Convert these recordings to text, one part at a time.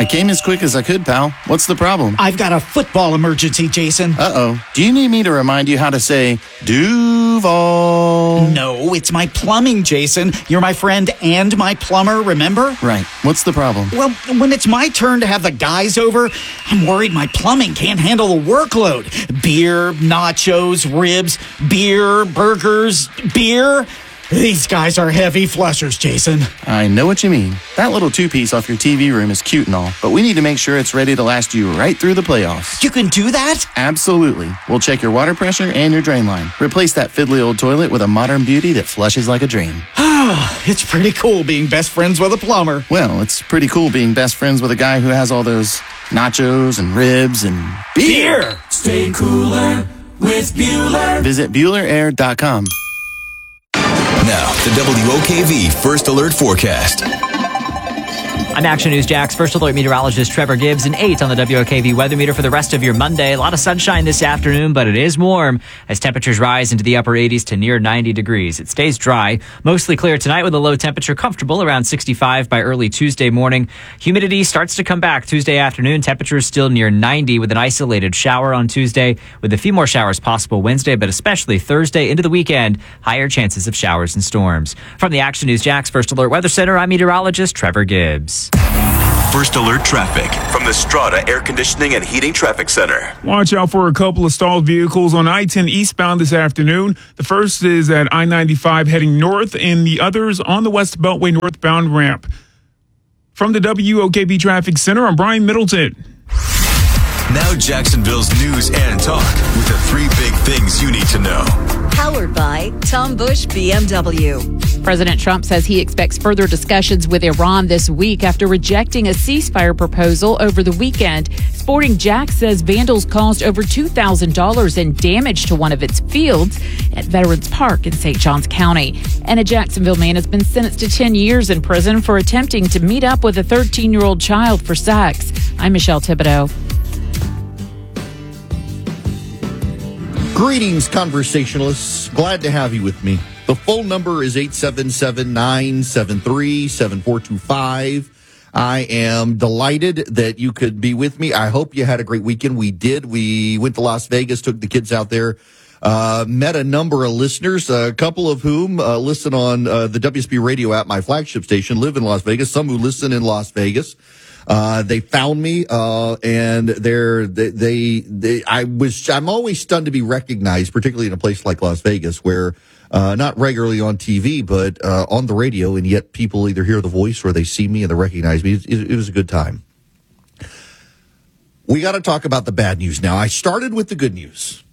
I came as quick as I could, pal. What's the problem? I've got a football emergency, Jason. Uh-oh. Do you need me to remind you how to say Duval? No, it's my plumbing, Jason. You're my friend and my plumber, remember? Right. What's the problem? Well, when it's my turn to have the guys over, I'm worried my plumbing can't handle the workload. Beer, nachos, ribs, beer, burgers, beer. These guys are heavy flushers, Jason. I know what you mean. That little two-piece off your TV room is cute and all, but we need to make sure it's ready to last you right through the playoffs. You can do that? Absolutely. We'll check your water pressure and your drain line. Replace that fiddly old toilet with a modern beauty that flushes like a dream. It's pretty cool being best friends with a plumber. Well, it's pretty cool being best friends with a guy who has all those nachos and ribs and beer. Stay cooler with Bueller. Visit BuellerAir.com. Now, the WOKV First Alert Forecast. I'm Action News Jack's First Alert meteorologist Trevor Gibbs, an 8 on the WOKV weather meter for the rest of your Monday. A lot of sunshine this afternoon, but it is warm as temperatures rise into the upper 80s to near 90 degrees. It stays dry, mostly clear tonight with a low temperature comfortable around 65 by early Tuesday morning. Humidity starts to come back Tuesday afternoon. Temperatures still near 90 with an isolated shower on Tuesday, with a few more showers possible Wednesday, but especially Thursday into the weekend, higher chances of showers and storms. From the Action News Jack's First Alert Weather Center, I'm meteorologist Trevor Gibbs. First Alert Traffic from the Strata Air Conditioning and Heating Traffic Center. Watch out for a couple of stalled vehicles on I-10 eastbound this afternoon. The first is at I-95 heading north, and the others on the West Beltway northbound ramp. From the WOKV Traffic Center, I'm Brian Middleton. Now Jacksonville's news and talk with the 3 big things you need to know. Powered by Tom Busch BMW. President Trump says he expects further discussions with Iran this week after rejecting a ceasefire proposal over the weekend. Sporting Jack says vandals caused over $2,000 in damage to one of its fields at Veterans Park in St. Johns County. And a Jacksonville man has been sentenced to 10 years in prison for attempting to meet up with a 13-year-old child for sex. I'm Michelle Thibodeau. Greetings, conversationalists. Glad to have you with me. The phone number is 877-973-7425. I am delighted that you could be with me. I hope you had a great weekend. We did. We went to Las Vegas, took the kids out there, met a number of listeners, a couple of whom listen on the WSB radio app, my flagship station, live in Las Vegas, some who listen in Las Vegas. They found me, and I'm always stunned to be recognized, particularly in a place like Las Vegas where, not regularly on TV, but, on the radio, and yet people either hear the voice or they see me and they recognize me. It was a good time. We got to talk about the bad news now. I started with the good news.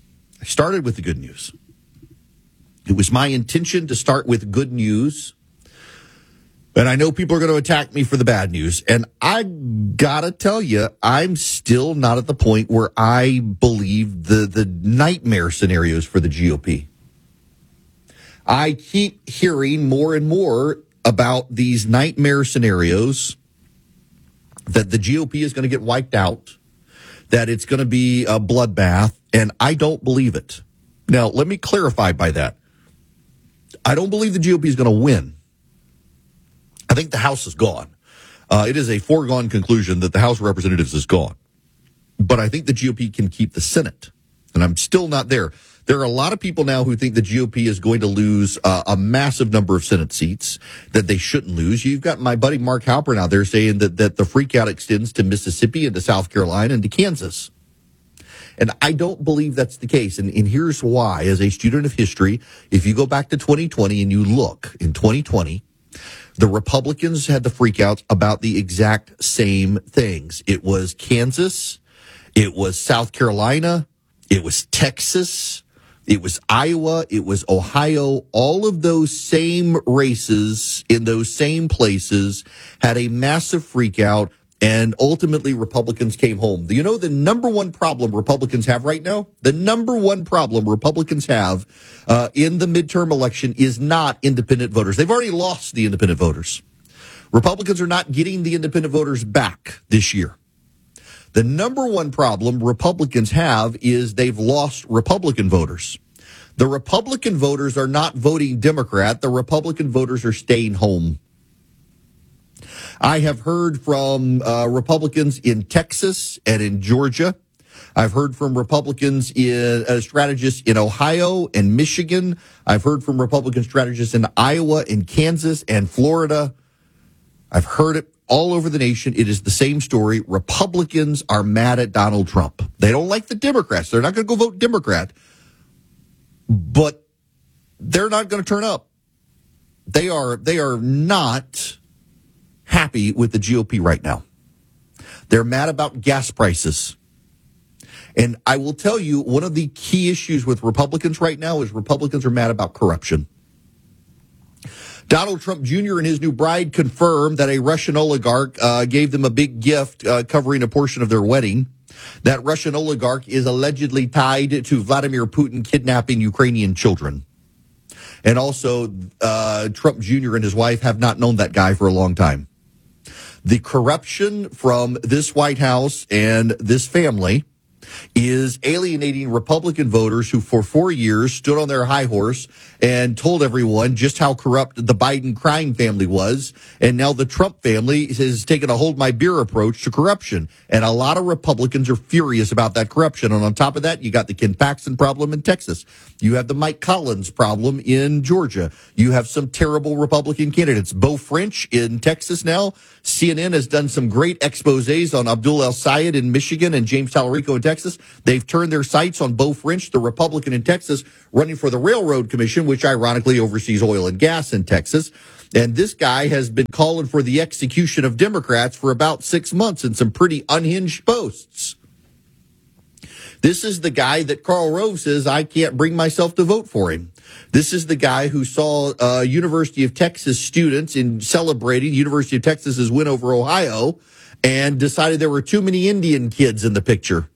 It was my intention to start with good news. And I know people are going to attack me for the bad news. And I gotta tell you, I'm still not at the point where I believe the nightmare scenarios for the GOP. I keep hearing more and more about these nightmare scenarios that the GOP is going to get wiped out, that it's going to be a bloodbath, and I don't believe it. Now, let me clarify by that. I don't believe the GOP is going to win. I think the House is gone. It is a foregone conclusion that the House of Representatives is gone. But I think the GOP can keep the Senate. And I'm still not there. There are a lot of people now who think the GOP is going to lose a massive number of Senate seats that they shouldn't lose. You've got my buddy Mark Halpern out there saying that the freakout extends to Mississippi and to South Carolina and to Kansas. And I don't believe that's the case. And here's why. As a student of history, if you go back to 2020 and you look in 2020, the Republicans had the freakouts about the exact same things. It was Kansas. It was South Carolina. It was Texas. It was Iowa. It was Ohio. All of those same races in those same places had a massive freakout, and ultimately Republicans came home. Do you know the number one problem Republicans have right now? The number one problem Republicans have in the midterm election is not independent voters. They've already lost the independent voters. Republicans are not getting the independent voters back this year. The number one problem Republicans have is they've lost Republican voters. The Republican voters are not voting Democrat. The Republican voters are staying home. I have heard from Republicans in Texas and in Georgia. I've heard from Republicans strategists in Ohio and Michigan. I've heard from Republican strategists in Iowa and Kansas and Florida. I've heard it all over the nation. It is the same story. Republicans are mad at Donald Trump. They don't like the Democrats. They're not going to go vote Democrat, but they're not going to turn up. They are not happy with the GOP right now. They're mad about gas prices. And I will tell you, one of the key issues with Republicans right now is Republicans are mad about corruption. Donald Trump Jr. and his new bride confirmed that a Russian oligarch gave them a big gift covering a portion of their wedding. That Russian oligarch is allegedly tied to Vladimir Putin kidnapping Ukrainian children. And also, Trump Jr. and his wife have not known that guy for a long time. The corruption from this White House and this family is alienating Republican voters who for 4 years stood on their high horse and told everyone just how corrupt the Biden crime family was. And now the Trump family has taken a hold my beer approach to corruption. And a lot of Republicans are furious about that corruption. And on top of that, you got the Ken Paxton problem in Texas. You have the Mike Collins problem in Georgia. You have some terrible Republican candidates. Beau French in Texas now. CNN has done some great exposés on Abdul El-Sayed in Michigan and James Tallarico in Texas. They've turned their sights on Beau French, the Republican in Texas, running for the Railroad Commission, which ironically oversees oil and gas in Texas. And this guy has been calling for the execution of Democrats for about 6 months in some pretty unhinged posts. This is the guy that Karl Rove says, I can't bring myself to vote for him. This is the guy who saw University of Texas students in celebrating University of Texas's win over Ohio and decided there were too many Indian kids in the picture.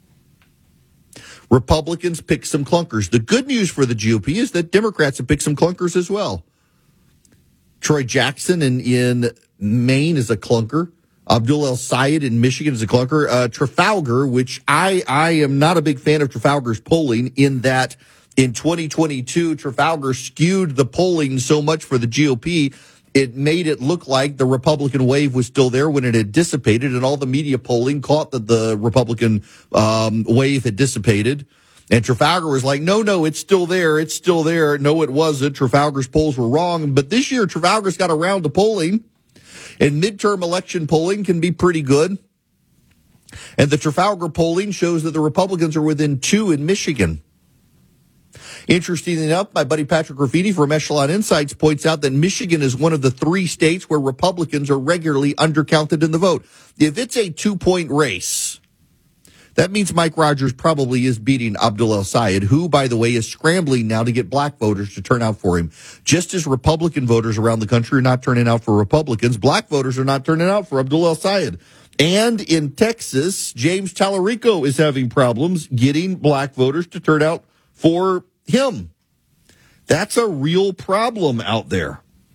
Republicans picked some clunkers. The good news for the GOP is that Democrats have picked some clunkers as well. Troy Jackson in Maine is a clunker. Abdul El-Sayed in Michigan is a clunker. Trafalgar, which I am not a big fan of Trafalgar's polling in that in 2022, Trafalgar skewed the polling so much for the GOP, it made it look like the Republican wave was still there when it had dissipated, and all the media polling caught that the Republican wave had dissipated. And Trafalgar was like, no, it's still there. It's still there. No, it wasn't. Trafalgar's polls were wrong. But this year, Trafalgar's got around to polling. And midterm election polling can be pretty good. And the Trafalgar polling shows that the Republicans are within 2 in Michigan. Interestingly enough, my buddy Patrick Ruffini from Echelon Insights points out that Michigan is one of the 3 states where Republicans are regularly undercounted in the vote. If it's a 2-point race, that means Mike Rogers probably is beating Abdul El-Sayed, who, by the way, is scrambling now to get black voters to turn out for him. Just as Republican voters around the country are not turning out for Republicans, black voters are not turning out for Abdul El-Sayed. And in Texas, James Tallarico is having problems getting black voters to turn out for him. That's a real problem out there.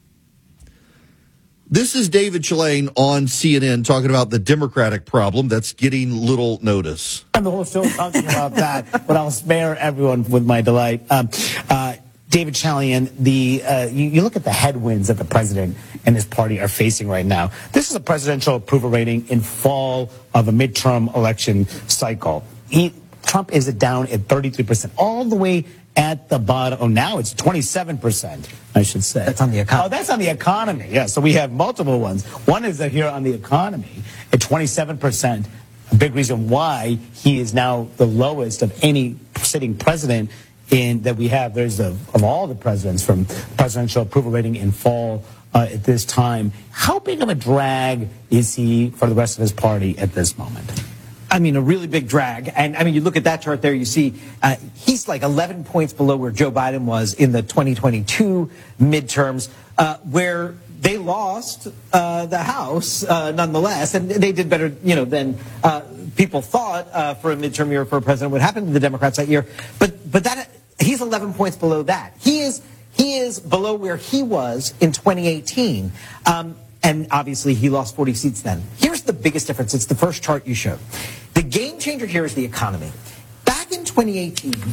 This is David Chilane on CNN talking about the Democratic problem that's getting little notice. I'm the whole show talking about that, but I'll spare everyone with my delight. David Chilane, you look at the headwinds that the president and his party are facing right now. This is a presidential approval rating in fall of a midterm election cycle. Trump is down at 33%, all the way at the bottom. Oh, now it's 27%, I should say. That's on the economy. Oh, that's on the economy. Yeah, so we have multiple ones. One is that here on the economy at 27%. A big reason why he is now the lowest of any sitting president that we have. There's of all the presidents from presidential approval rating in fall at this time. How big of a drag is he for the rest of his party at this moment? I mean, a really big drag. And I mean, you look at that chart there, you see he's like 11 points below where Joe Biden was in the 2022 midterms, where they lost the House nonetheless, and they did better, than people thought for a midterm year for a president would happen to the Democrats that year. But that he's 11 points below that. He is below where he was in 2018. And obviously, he lost 40 seats then. Here's the biggest difference. It's the first chart you showed. The game changer here is the economy. Back in 2018,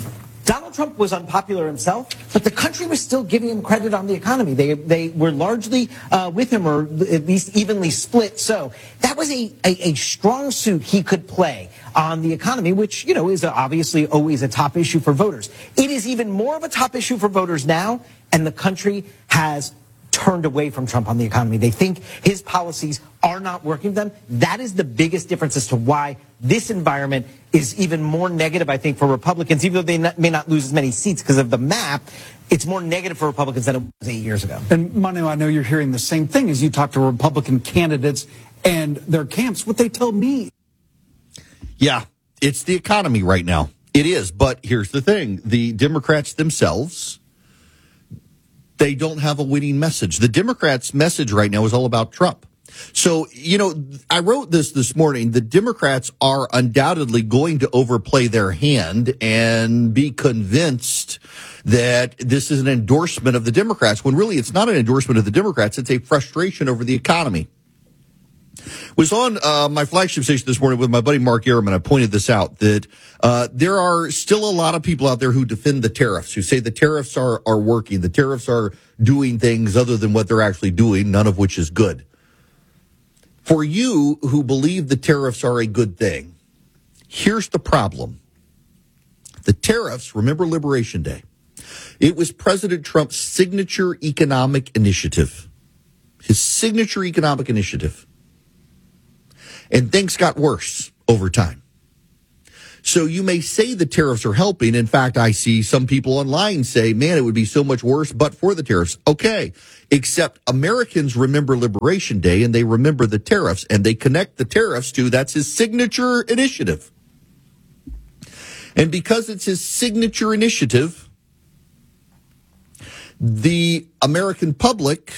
Donald Trump was unpopular himself, but the country was still giving him credit on the economy. They were largely with him, or at least evenly split. So that was a strong suit he could play on the economy, which, you know, is obviously always a top issue for voters. It is even more of a top issue for voters now, and the country has turned away from Trump on the economy. They think his policies are not working for them. That is the biggest difference as to why this environment is even more negative, I think, for Republicans, even though they may not lose as many seats because of the map. It's more negative for Republicans than it was 8 years ago. And Manu, I know you're hearing the same thing as you talk to Republican candidates and their camps. What they tell me. Yeah, it's the economy right now. It is. But here's the thing. The Democrats themselves, they don't have a winning message. The Democrats' message right now is all about Trump. So, you know, I wrote this morning. The Democrats are undoubtedly going to overplay their hand and be convinced that this is an endorsement of the Democrats, when really it's not an endorsement of the Democrats. It's a frustration over the economy. Was on my flagship station this morning with my buddy Mark Ehrman. I pointed this out, that there are still a lot of people out there who defend the tariffs, who say the tariffs are working. The tariffs are doing things other than what they're actually doing, none of which is good. For you who believe the tariffs are a good thing, here's the problem. The tariffs, remember Liberation Day, it was President Trump's signature economic initiative. His signature economic initiative. And things got worse over time. So you may say the tariffs are helping. In fact, I see some people online say, man, it would be so much worse but for the tariffs. Okay, except Americans remember Liberation Day and they remember the tariffs, and they connect the tariffs to, that's his signature initiative. And because it's his signature initiative, the American public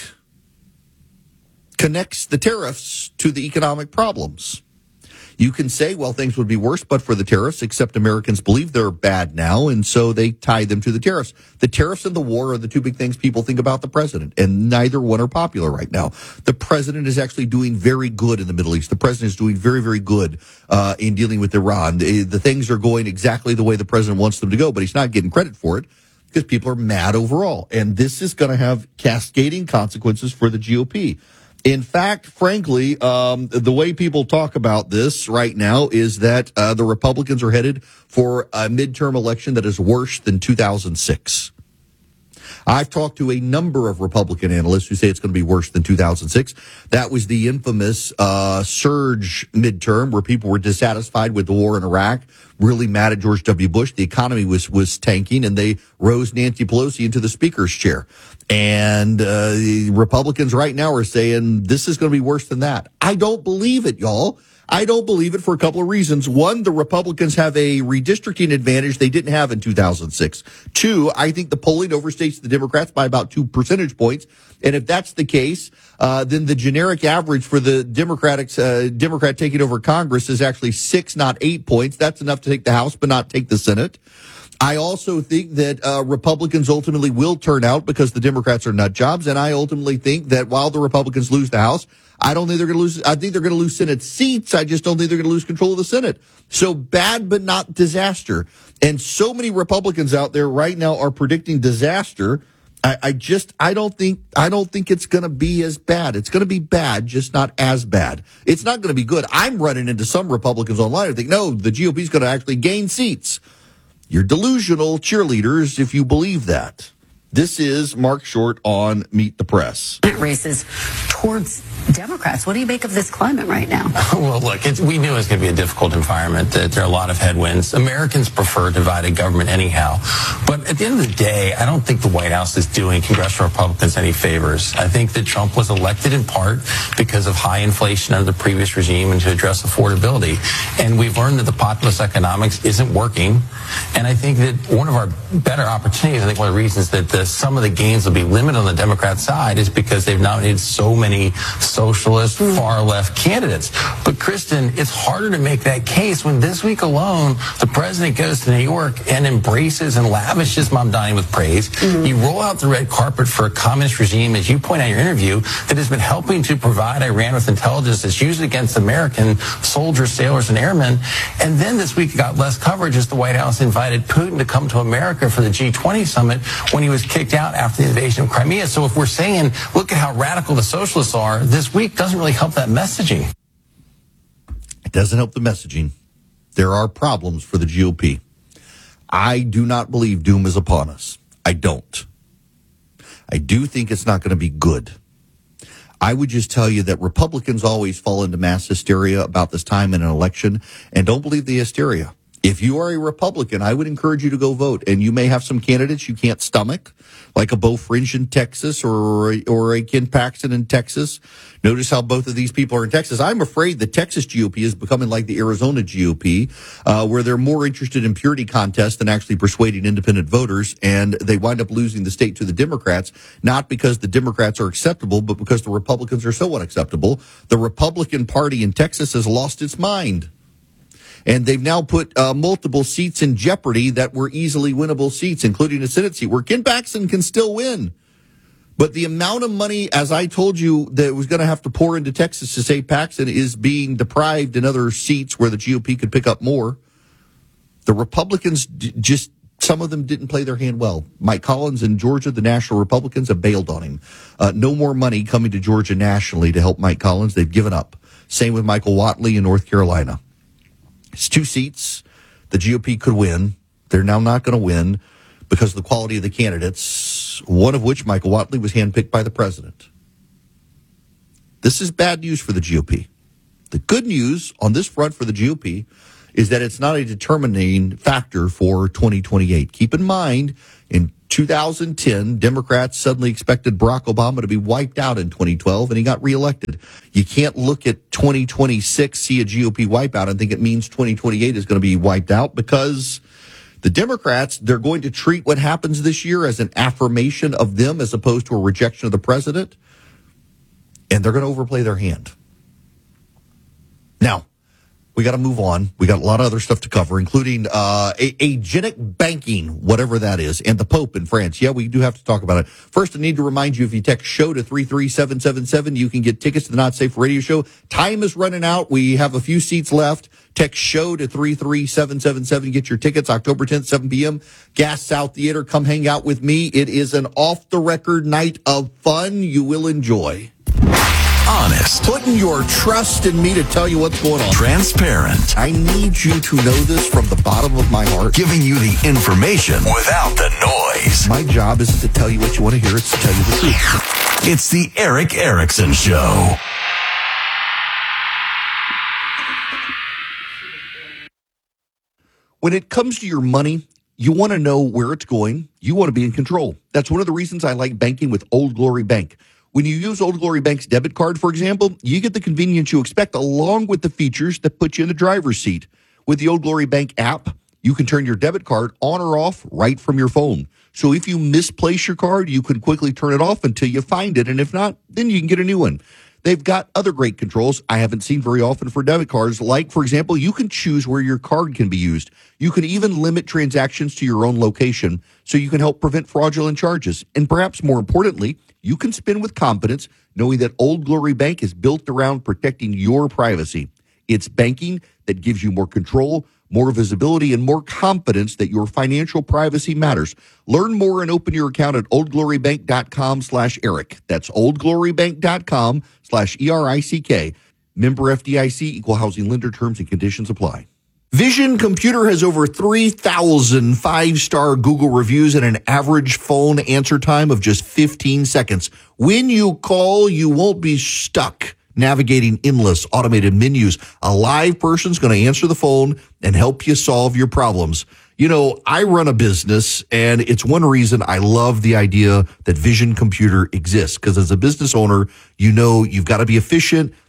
connects the tariffs to the economic problems. You can say, well, things would be worse but for the tariffs, except Americans believe they're bad now, and so they tie them to the tariffs. The tariffs and the war are the two big things people think about the president, and neither one are popular right now. The president is actually doing very good in the Middle East. The president is doing very, very good in dealing with Iran. The things are going exactly the way the president wants them to go, but he's not getting credit for it because people are mad overall. And this is going to have cascading consequences for the GOP. In fact, frankly, the way people talk about this right now is that the Republicans are headed for a midterm election that is worse than 2006. I've talked to a number of Republican analysts who say it's going to be worse than 2006. That was the infamous surge midterm where people were dissatisfied with the war in Iraq, really mad at George W. Bush. The economy was tanking, and they rose Nancy Pelosi into the speaker's chair. And the Republicans right now are saying this is going to be worse than that. I don't believe it, y'all. I don't believe it for a couple of reasons. One, the Republicans have a redistricting advantage they didn't have in 2006. Two, I think the polling overstates the Democrats by about 2 percentage points. And if that's the case, then the generic average for the Democrat taking over Congress is actually 6, not 8 points. That's enough to take the House, but not take the Senate. I also think that Republicans ultimately will turn out because the Democrats are nut jobs. And I ultimately think that while the Republicans lose the House, I don't think they're going to lose. I think they're going to lose Senate seats. I just don't think they're going to lose control of the Senate. So bad, but not disaster. And so many Republicans out there right now are predicting disaster. I don't think it's going to be as bad. It's going to be bad, just not as bad. It's not going to be good. I'm running into some Republicans online who think, no, the GOP is going to actually gain seats. You're delusional cheerleaders if you believe that. This is Mark Short on Meet the Press. Races towards Democrats. What do you make of this climate right now? Well, look, we knew it was going to be a difficult environment, that there are a lot of headwinds. Americans prefer divided government anyhow. But at the end of the day, I don't think the White House is doing congressional Republicans any favors. I think that Trump was elected in part because of high inflation under the previous regime and to address affordability. And we've learned that the populist economics isn't working. And I think that one of our better opportunities, I think one of the reasons that some of the gains will be limited on the Democrat side is because they've nominated so many many socialist, far-left candidates. But, Kristen, it's harder to make that case when this week alone, the president goes to New York and embraces and lavishes Mamdani with praise. You roll out the red carpet for a communist regime, as you point out in your interview, that has been helping to provide Iran with intelligence that's used against American soldiers, sailors, and airmen. And then this week it got less coverage as the White House invited Putin to come to America for the G20 summit when he was kicked out after the invasion of Crimea. So if we're saying, look at how radical the socialists are, this week doesn't really help that messaging. It doesn't help the messaging. There are problems for the GOP. I do not believe doom is upon us. I don't. I do think it's not going to be good. I would just tell you that Republicans always fall into mass hysteria about this time in an election, and don't believe the hysteria. If you are a Republican, I would encourage you to go vote, and you may have some candidates you can't stomach, like a Beau Fringe in Texas or a Ken Paxton in Texas. Notice how both of these people are in Texas. I'm afraid the Texas GOP is becoming like the Arizona GOP, where they're more interested in purity contests than actually persuading independent voters, and they wind up losing the state to the Democrats, not because the Democrats are acceptable, but because the Republicans are so unacceptable. The Republican Party in Texas has lost its mind. And they've now put multiple seats in jeopardy that were easily winnable seats, including a Senate seat where Ken Paxton can still win. But the amount of money, as I told you, that was going to have to pour into Texas to save Paxton is being deprived in other seats where the GOP could pick up more. The Republicans just, some of them didn't play their hand well. Mike Collins in Georgia, the National Republicans have bailed on him. No more money coming to Georgia nationally to help Mike Collins. They've given up. Same with Michael Whatley in North Carolina. It's 2 seats the GOP could win. They're now not going to win because of the quality of the candidates, one of which, Michael Whatley, was handpicked by the president. This is bad news for the GOP. The good news on this front for the GOP is that it's not a determining factor for 2028. Keep in mind, in 2010, Democrats suddenly expected Barack Obama to be wiped out in 2012, and he got reelected. You can't look at 2026, see a GOP wipeout, and think it means 2028 is going to be wiped out, because the Democrats, they're going to treat what happens this year as an affirmation of them as opposed to a rejection of the president, and they're going to overplay their hand. Now, we got to move on. We got a lot of other stuff to cover, including agenic banking, whatever that is, and the Pope in France. Yeah, we do have to talk about it. First, I need to remind you, if you text SHOW to 33777, you can get tickets to the Not Safe Radio Show. Time is running out. We have a few seats left. Text SHOW to 33777. Get your tickets October 10th, 7 p.m. Gas South Theater. Come hang out with me. It is an off-the-record night of fun you will enjoy. Honest. Putting your trust in me to tell you what's going on. Transparent. I need you to know this from the bottom of my heart. Giving you the information without the noise. My job isn't to tell you what you want to hear, it's to tell you the truth. It's the Erick Erickson Show. When it comes to your money, you want to know where it's going. You want to be in control. That's one of the reasons I like banking with Old Glory Bank. When you use Old Glory Bank's debit card, for example, you get the convenience you expect along with the features that put you in the driver's seat. With the Old Glory Bank app, you can turn your debit card on or off right from your phone. So if you misplace your card, you can quickly turn it off until you find it. And if not, then you can get a new one. They've got other great controls I haven't seen very often for debit cards. Like, for example, you can choose where your card can be used. You can even limit transactions to your own location so you can help prevent fraudulent charges. And perhaps more importantly, you can spend with confidence knowing that Old Glory Bank is built around protecting your privacy. It's banking that gives you more control, more visibility, and more confidence that your financial privacy matters. Learn more and open your account at oldglorybank.com/Eric. That's oldglorybank.com/ERICK. Member FDIC, equal housing lender, terms and conditions apply. Vision Computer has over 3,000 5-star Google reviews and an average phone answer time of just 15 seconds. When you call, you won't be stuck navigating endless automated menus. A live person's going to answer the phone and help you solve your problems. You know, I run a business, and it's one reason I love the idea that Vision Computer exists, because as a business owner, you know you've got to be efficient.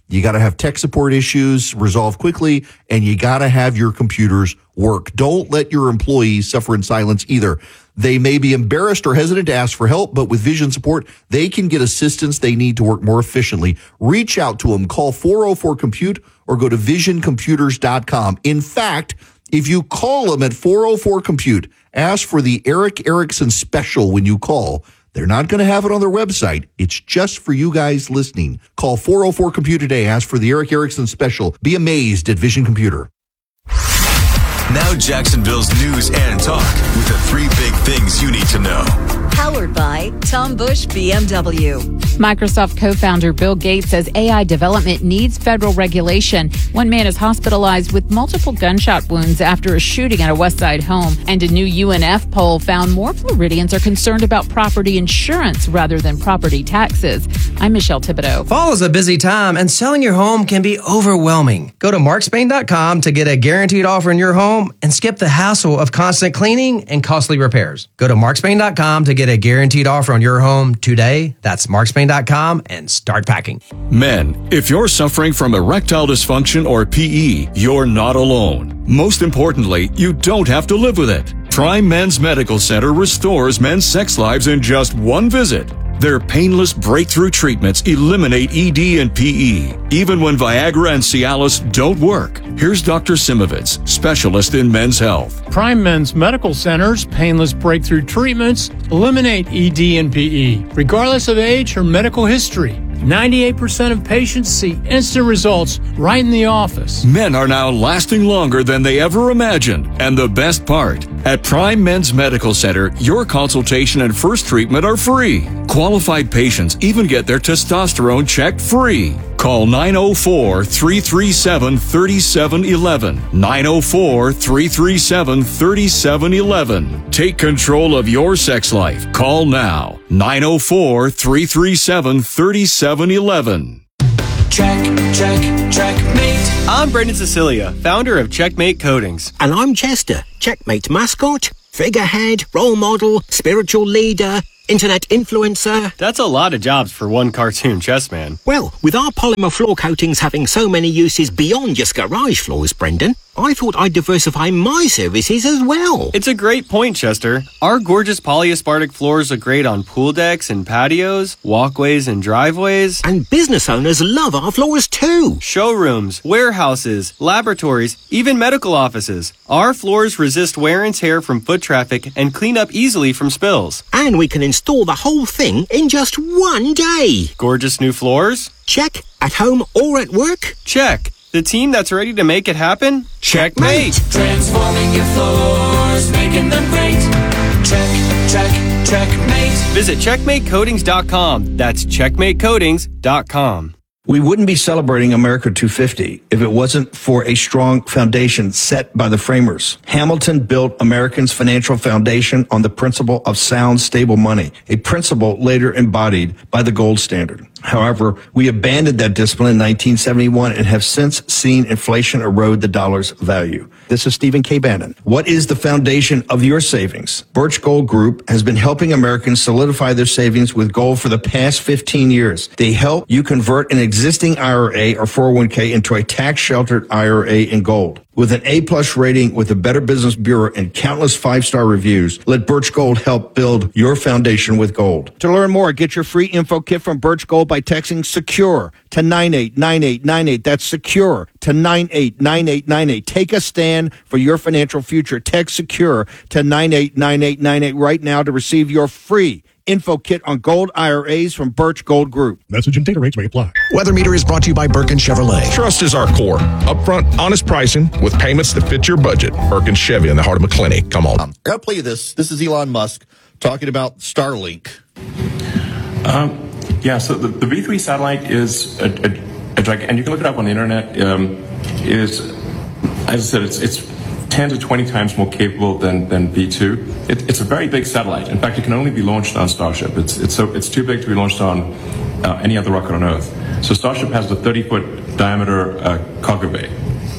You got to have tech support issues resolved quickly, and you got to have your computers work. Don't let your employees suffer in silence either. They may be embarrassed or hesitant to ask for help, but with Vision support, they can get assistance they need to work more efficiently. Reach out to them. Call 404-COMPUTE or go to visioncomputers.com. In fact, if you call them at 404-COMPUTE, ask for the Eric Erickson special when you call. They're not going to have it on their website. It's just for you guys listening. Call 404-COMPUTE today. Ask for the Eric Erickson special. Be amazed at Vision Computer. Now Jacksonville's news and talk with the 3 big things you need to know. Powered by Tom Bush BMW. Microsoft co-founder Bill Gates says AI development needs federal regulation. One man is hospitalized with multiple gunshot wounds after a shooting at a West Side home. And a new UNF poll found more Floridians are concerned about property insurance rather than property taxes. I'm Michelle Thibodeau. Fall is a busy time, and selling your home can be overwhelming. Go to markspain.com to get a guaranteed offer in your home and skip the hassle of constant cleaning and costly repairs. Go to markspain.com to get a guaranteed offer on your home today. That's markspain.com and start packing. Men, if you're suffering from erectile dysfunction or PE, you're not alone. Most importantly, you don't have to live with it. Prime Men's Medical Center restores men's sex lives in just one visit. Their painless breakthrough treatments eliminate ED and PE, even when Viagra and Cialis don't work. Here's Dr. Simovitz, specialist in men's health. Prime Men's Medical Center's painless breakthrough treatments eliminate ED and PE, regardless of age or medical history. 98% of patients see instant results right in the office. Men are now lasting longer than they ever imagined. And the best part, at Prime Men's Medical Center, your consultation and first treatment are free. Qualified patients even get their testosterone checked free. Call 904-337-3711. 904-337-3711. Take control of your sex life. Call now. 904-337-3711. Checkmate. I'm Brendan Cecilia, founder of Checkmate Coatings. And I'm Chester, Checkmate mascot, figurehead, role model, spiritual leader, internet influencer. That's a lot of jobs for one cartoon chess man. Well, with our polymer floor coatings having so many uses beyond just garage floors, Brendan, I thought I'd diversify my services as well. It's a great point, Chester. Our gorgeous polyaspartic floors look great on pool decks and patios, walkways and driveways. And business owners love our floors too. Showrooms, warehouses, laboratories, even medical offices. Our floors resist wear and tear from foot traffic and clean up easily from spills. And we can install the whole thing in just one day. Gorgeous new floors? Check. At home or at work? Check. The team that's ready to make it happen? Checkmate! Transforming your floors, making them great. Checkmate. Visit checkmatecoatings.com. That's checkmatecoatings.com. We wouldn't be celebrating America 250 if it wasn't for a strong foundation set by the framers. Hamilton built Americans' financial foundation on the principle of sound, stable money, a principle later embodied by the gold standard. However, we abandoned that discipline in 1971 and have since seen inflation erode the dollar's value. This is Stephen K. Bannon. What is the foundation of your savings? Birch Gold Group has been helping Americans solidify their savings with gold for the past 15 years. They help you convert an existing IRA or 401k into a tax-sheltered IRA in gold. With an A-plus rating with the Better Business Bureau and countless five-star reviews, let Birch Gold help build your foundation with gold. To learn more, get your free info kit from Birch Gold by texting SECURE to 989898. That's SECURE to 989898. Take a stand for your financial future. Text SECURE to 989898 right now to receive your free info kit on gold IRAs from Birch Gold Group. Message and data rates may apply. Weather Meter is brought to you by Birkin Chevrolet. Trust is our core. Upfront, honest pricing with payments that fit your budget. Birkin Chevy in the heart of McClinney. Come on. I gotta play you this. This is Elon Musk talking about Starlink. Yeah, so the V3 satellite is a gigantic, and you can look it up on the internet, is, as I said, it's 10 to 20 times more capable than V2. It's a very big satellite. In fact, it can only be launched on Starship. It's too big to be launched on any other rocket on Earth. So Starship has a 30-foot diameter cargo bay,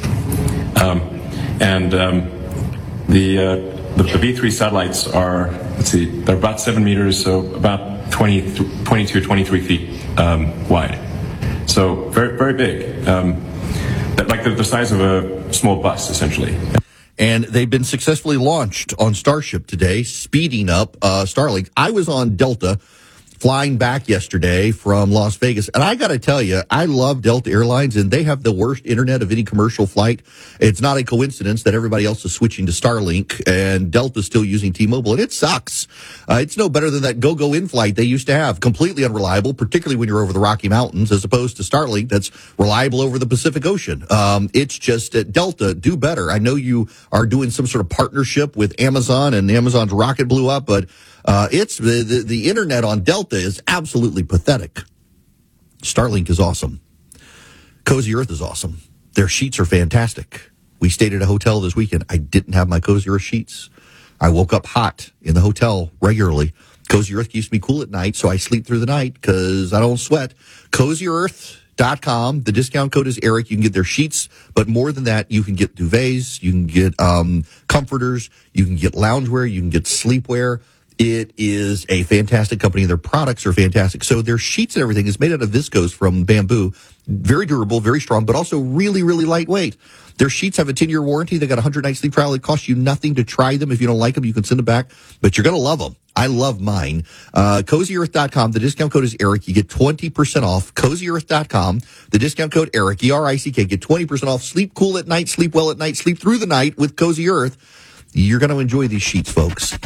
the V3 satellites are, they're about 7 meters, so about 22, 23 feet wide. So very, very big. Like the size of a small bus, essentially. And they've been successfully launched on Starship today, speeding up Starlink. I was on Delta flying back yesterday from Las Vegas. And I got to tell you, I love Delta Airlines, and they have the worst internet of any commercial flight. It's not a coincidence that everybody else is switching to Starlink and Delta's still using T-Mobile, and it sucks. It's no better than that go-go in-flight they used to have. Completely unreliable, particularly when you're over the Rocky Mountains, as opposed to Starlink that's reliable over the Pacific Ocean. It's just Delta, do better. I know you are doing some sort of partnership with Amazon, and Amazon's rocket blew up, but it's the internet on Delta is absolutely pathetic. Starlink is awesome. Cozy Earth is awesome. Their sheets are fantastic. We stayed at a hotel this weekend. I didn't have my Cozy Earth sheets. I woke up hot in the hotel regularly. Cozy Earth keeps me cool at night, so I sleep through the night because I don't sweat. CozyEarth.com. The discount code is Eric. You can get their sheets, but more than that, you can get duvets, you can get comforters, you can get loungewear, you can get sleepwear. It is a fantastic company. Their products are fantastic. So their sheets and everything is made out of viscose from bamboo. Very durable, very strong, but also really, really lightweight. Their sheets have a 10-year warranty. They got a 100-night sleep trial. It costs you nothing to try them. If you don't like them, you can send them back, but you're going to love them. I love mine. CozyEarth.com. The discount code is Eric. You get 20% off. CozyEarth.com. The discount code Eric, E-R-I-C-K. Get 20% off. Sleep cool at night. Sleep well at night. Sleep through the night with Cozy Earth. You're going to enjoy these sheets, folks.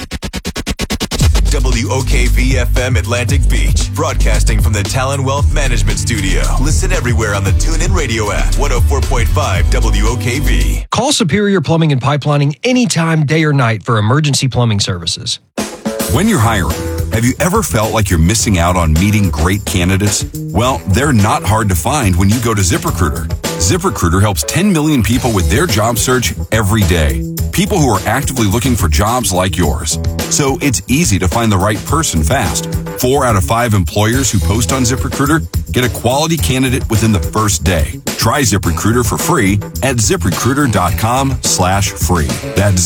WOKV-FM Atlantic Beach, broadcasting from the Talon Wealth Management Studio. Listen everywhere on the TuneIn Radio app. 104.5 WOKV. Call Superior Plumbing and Pipelining anytime, day or night, for emergency plumbing services. When you're hiring, have you ever felt like you're missing out on meeting great candidates? Well, they're not hard to find when you go to ZipRecruiter. ZipRecruiter helps 10 million people with their job search every day. People who are actively looking for jobs like yours. So it's easy to find the right person fast. 4 out of 5 employers who post on ZipRecruiter get a quality candidate within the first day. Try ZipRecruiter for free at ZipRecruiter.com/free. That's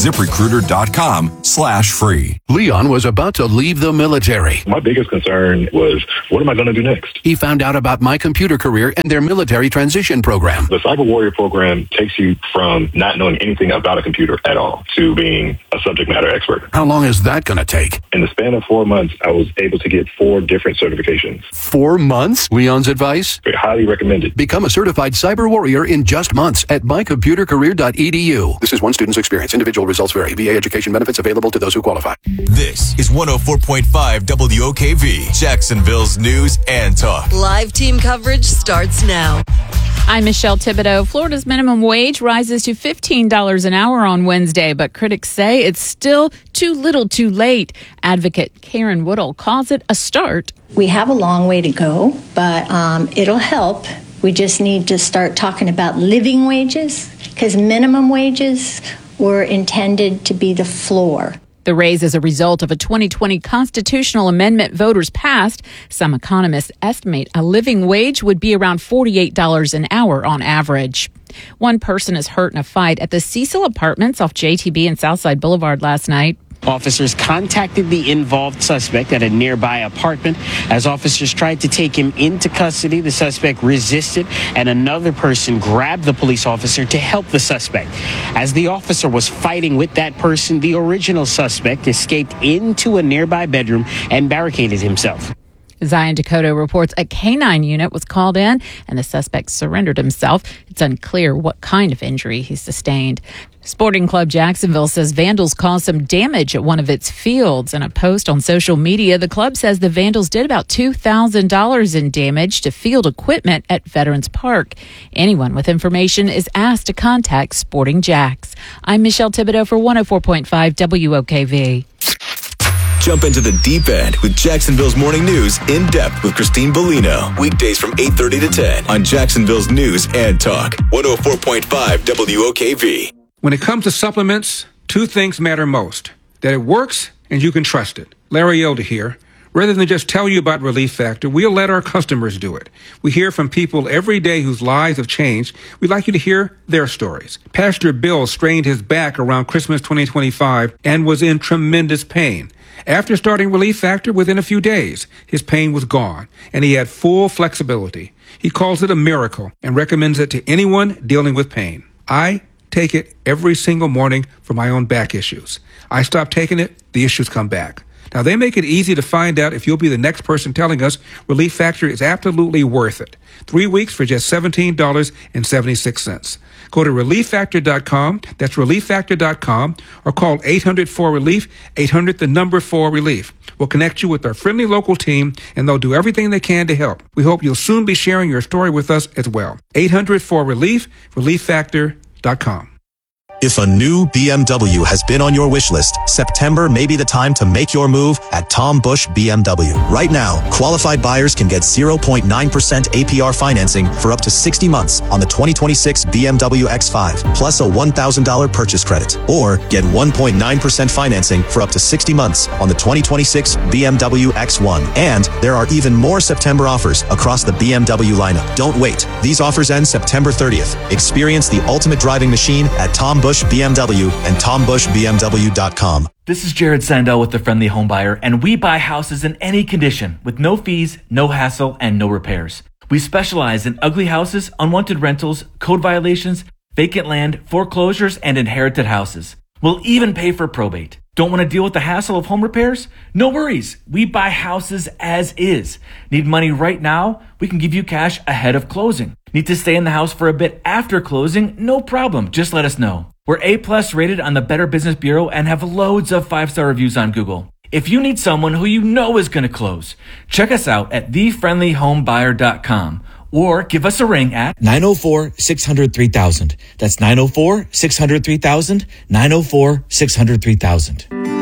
ZipRecruiter.com/free. Leon was about to leave the military. My biggest concern was, what am I going to do next? He found out about My Computer Career and their military transition program. The Cyber Warrior program takes you from not knowing anything about a computer at all to being a subject matter expert. How long is that going to take? In the span of 4 months, I was able to get 4 different certifications. 4 months? Leon's advice? Highly recommended. Become a certified cyber warrior in just months at mycomputercareer.edu. This is one student's experience. Individual results vary. VA education benefits available to those who qualify. This is 104.5 WOKV, Jacksonville's news and talk. Live team coverage starts now. I'm Michelle Thibodeau. Florida's minimum wage rises to $15 an hour on Wednesday, but critics say it's still too little too late. Advocate Karen Woodall calls it a start. We have a long way to go, but it'll help. We just need to start talking about living wages, because minimum wages were intended to be the floor. The raise is a result of a 2020 constitutional amendment voters passed. Some economists estimate a living wage would be around $48 an hour on average. One person is hurt in a fight at the Cecil Apartments off JTB and Southside Boulevard last night. Officers contacted the involved suspect at a nearby apartment. As officers tried to take him into custody, the suspect resisted, and another person grabbed the police officer to help the suspect. As the officer was fighting with that person, the original suspect escaped into a nearby bedroom and barricaded himself. Zion Dakota reports a canine unit was called in and the suspect surrendered himself. It's unclear what kind of injury he sustained. Sporting Club Jacksonville says vandals caused some damage at one of its fields. In a post on social media, the club says the vandals did about $2,000 in damage to field equipment at Veterans Park. Anyone with information is asked to contact Sporting Jacks. I'm Michelle Thibodeau for 104.5 WOKV. Jump into the deep end with Jacksonville's Morning News in depth with Christine Bellino. Weekdays from 8:30 to 10 on Jacksonville's News and Talk. 104.5 WOKV. When it comes to supplements, 2 things matter most: that it works and you can trust it. Larry Elder here. Rather than just tell you about Relief Factor, we'll let our customers do it. We hear from people every day whose lives have changed. We'd like you to hear their stories. Pastor Bill strained his back around Christmas 2025 and was in tremendous pain. After starting Relief Factor, within a few days, his pain was gone, and he had full flexibility. He calls it a miracle and recommends it to anyone dealing with pain. I take it every single morning for my own back issues. I stop taking it, the issues come back. Now, they make it easy to find out if you'll be the next person telling us Relief Factor is absolutely worth it. 3 weeks for just $17.76. Go to ReliefFactor.com, that's ReliefFactor.com, or call 800-4RELIEF, 800-4RELIEF. We'll connect you with our friendly local team, and they'll do everything they can to help. We hope you'll soon be sharing your story with us as well. 800-4RELIEF, ReliefFactor.com. If a new BMW has been on your wish list, September may be the time to make your move at Tom Busch BMW. Right now, qualified buyers can get 0.9% APR financing for up to 60 months on the 2026 BMW X5, plus a $1,000 purchase credit. Or get 1.9% financing for up to 60 months on the 2026 BMW X1. And there are even more September offers across the BMW lineup. Don't wait. These offers end September 30th. Experience the ultimate driving machine at Tom Busch BMW and TomBuschBMW.com. This is Jared Sandell with The Friendly Home Buyer, and we buy houses in any condition with no fees, no hassle, and no repairs. We specialize in ugly houses, unwanted rentals, code violations, vacant land, foreclosures, and inherited houses. We'll even pay for probate. Don't want to deal with the hassle of home repairs? No worries. We buy houses as is. Need money right now? We can give you cash ahead of closing. Need to stay in the house for a bit after closing? No problem. Just let us know. We're A+ rated on the Better Business Bureau and have loads of 5-star reviews on Google. If you need someone who you know is going to close, check us out at thefriendlyhomebuyer.com or give us a ring at 904-600-3000. That's 904-600-3000, 904-600-3000.